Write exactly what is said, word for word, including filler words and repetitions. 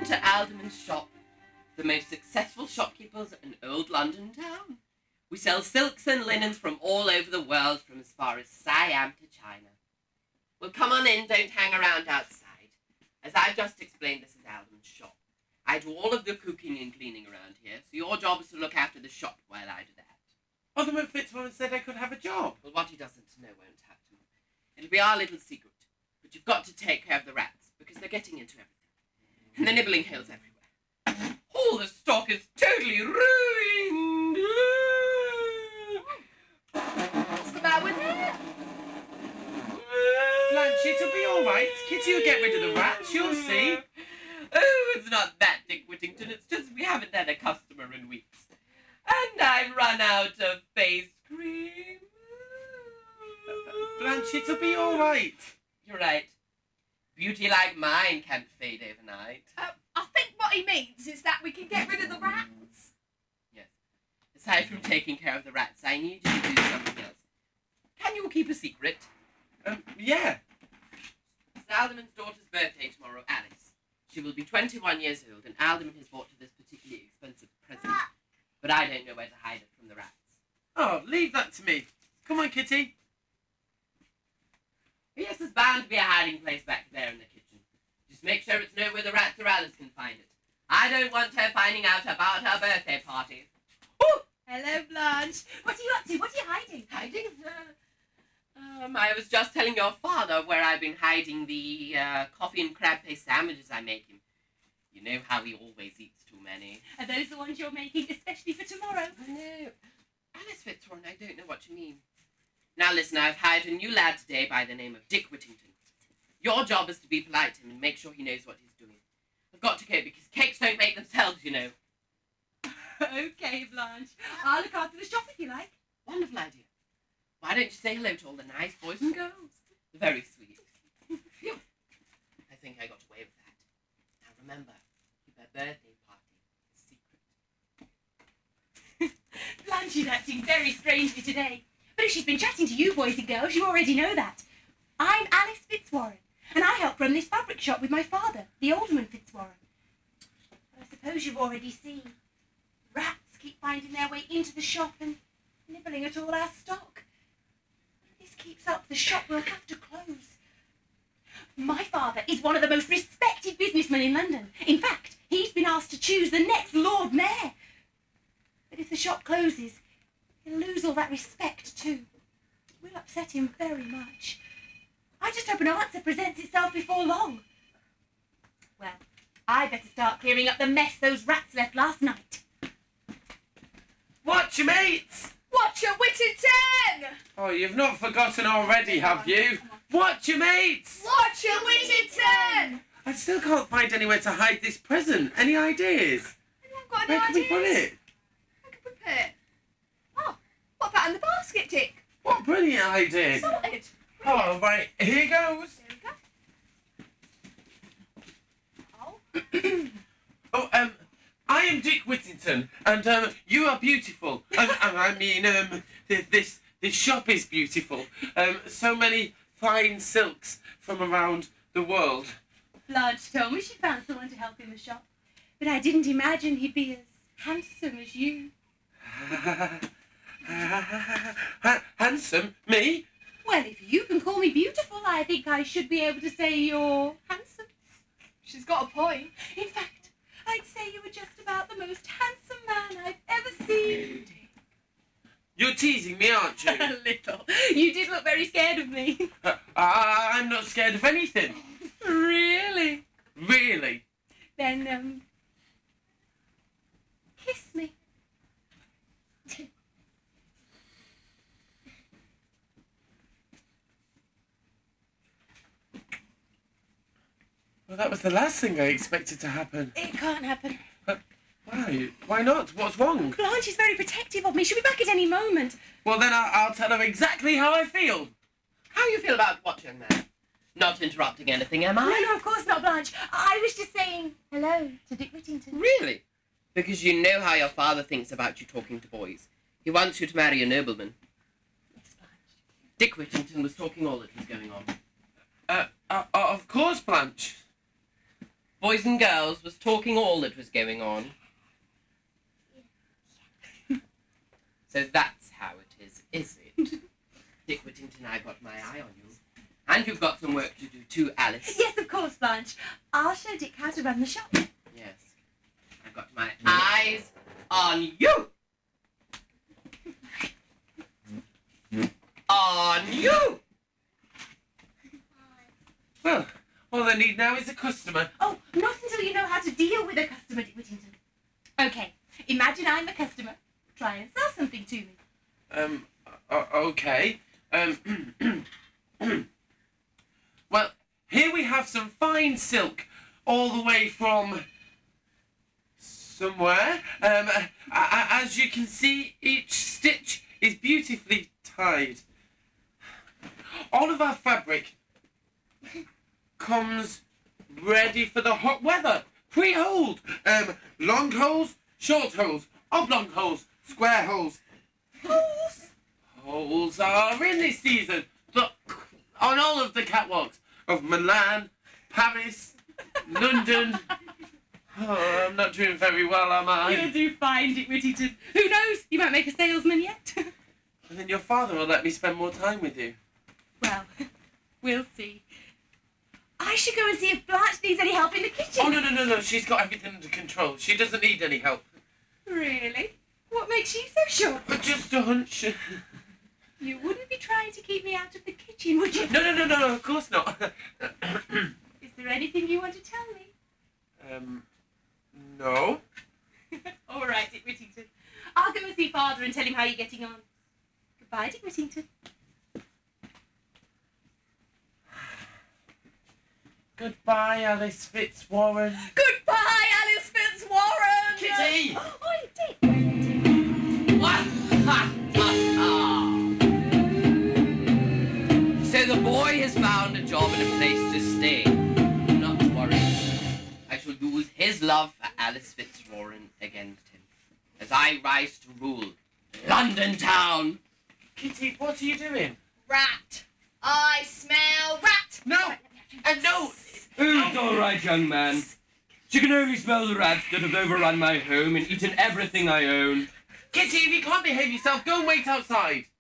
to Alderman's shop, the most successful shopkeepers in old London town. We sell silks and linens from all over the world, from as far as Siam to China. Well, come on in, don't hang around outside. As I've just explained, this is Alderman's shop. I do all of the cooking and cleaning around here, so your job is to look after the shop while I do that. Alderman Fitzwarren said I could have a job. Well, what he doesn't know won't happen. It'll be our little secret. But you've got to take care of the rats, because they're getting into everything. And they're nibbling hills everywhere. All the stock is totally ruined. What's the matter with it? Blanche, it'll be all right. Kitty will get rid of the rats, you'll see. Oh, it's not that, Dick Whittington. It's just we haven't had a customer in weeks. And I've run out of face cream. Blanche, it'll be all right. You're right. Beauty like mine can't fade overnight. Uh, I think what he means is that we can get rid of the rats. Yes. Aside from taking care of the rats, I need you to do something else. Can you keep a secret? Um, yeah. It's Alderman's daughter's birthday tomorrow, Alice. She will be twenty-one years old, and Alderman has bought her this particularly expensive present. But I don't know where to hide it from the rats. Oh, leave that to me. Come on, Kitty. Yes, there's bound to be a hiding place back there in the kitchen. Just make sure it's nowhere the rats or Alice can find it. I don't want her finding out about her birthday party. Oh, hello, Blanche. What are you up to? What are you hiding? Hiding? Uh, um, I was just telling your father where I've been hiding the uh, coffee and crab paste sandwiches I make him. You know how he always eats too many. Are those the ones you're making especially for tomorrow? No. Alice Fitzwarren, I don't know what you mean. Now listen, I've hired a new lad today by the name of Dick Whittington. Your job is to be polite to him and make sure he knows what he's doing. I've got to go because cakes don't make themselves, you know. Okay, Blanche. I'll look after the shop if you like. Wonderful idea. Why don't you say hello to all the nice boys and girls? They're very sweet. Phew. I think I got away with that. Now remember, keep her birthday party a secret. Blanche is acting very strangely today. But if she's been chatting to you boys and girls, you already know that. I'm Alice Fitzwarren, and I help run this fabric shop with my father, the Alderman Fitzwarren. I suppose you've already seen. Rats keep finding their way into the shop and nibbling at all our stock. If this keeps up, the shop will have to close. My father is one of the most respected businessmen in London. In fact, he's been asked to choose the next Lord Mayor. But if the shop closes, he'll lose all that respect too. We'll upset him very much. I just hope an answer presents itself before long. Well, I better start clearing up the mess those rats left last night. Watch your mates! Watch your Whittington! Oh, you've not forgotten already, have you? Watch your mates! Watch your Whittington! I still can't find anywhere to hide this present. Any ideas? I've got Where any can we put ideas. it? Where can we put it? Oh, what about in the basket, Dick? What brilliant idea! Sorted. Oh, right, here goes. There we go. Oh. Oh, um, I am Dick Whittington, and um, you are beautiful. Um, um, I mean, um, th- this this shop is beautiful. Um, so many fine silks from around the world. Blanche told me she found someone to help in the shop, but I didn't imagine he'd be as handsome as you. Handsome? Me? Well, if you can call me beautiful, I think I should be able to say you're handsome. She's got a point. In fact, I'd say you were just about the most handsome man I've ever seen. You're teasing me, aren't you? A little. You did look very scared of me. uh, I- I'm not scared of anything. Really? Really? Then, um, kiss me. Well, that was the last thing I expected to happen. It can't happen. But why? Why not? What's wrong? Blanche is very protective of me. She'll be back at any moment. Well, then I'll, I'll tell her exactly how I feel. How you feel about what, young man? Not interrupting anything, am I? No, no, of course not, Blanche. I was just saying hello to Dick Whittington. Really? Because you know how your father thinks about you talking to boys. He wants you to marry a nobleman. Yes, Blanche. Dick Whittington was talking all that was going on. Uh, uh, uh, of course, Blanche. boys and girls, was talking all that was going on. So that's how it is, is it? Dick Whittington, I got my eye on you. And you've got some work to do too, Alice. Yes, of course, Blanche. I'll show Dick how to run the shop. Yes. I've got my eyes on you! On you! Well, all I need now is a customer. Oh, not until you know how to deal with a customer, Dick Whittington. Okay, imagine I'm a customer. Try and sell something to me. Um, uh, okay. Um, well, here we have some fine silk all the way from somewhere. Um, uh, uh, as you can see, each stitch is beautifully tied. All of our fabric comes ready for the hot weather. Pre-holed. Um, long holes, short holes, oblong holes, square holes. Holes? Holes are in this season. Look, on all of the catwalks of Milan, Paris, London. Oh, I'm not doing very well, am I? You'll do fine, Dick Whittington. Who knows? You might make a salesman yet. And then your father will let me spend more time with you. Well, we'll see. I should go and see if Blanche needs any help in the kitchen. Oh, no, no, no, no. She's got everything under control. She doesn't need any help. Really? What makes you so sure? But just a hunch. You wouldn't be trying to keep me out of the kitchen, would you? No, no, no, no, no, of course not. Is there anything you want to tell me? um, no. All right, Dick Whittington. I'll go and see Father and tell him how you're getting on. Goodbye, Dick Whittington. Goodbye, Alice Fitzwarren. Goodbye, Alice Fitzwarren! Kitty! Oh, Dick Whittington. What? Ha, ha, ha. So the boy has found a job and a place to stay. Do not worry. I shall use his love for Alice Fitzwarren against him, as I rise to rule London town. Kitty, what are you doing? Rat. I smell rat. No! And no! Oh, it's all right, young man. She can only smell the rats that have overrun my home and eaten everything I own. Kitty, if you can't behave yourself, go and wait outside.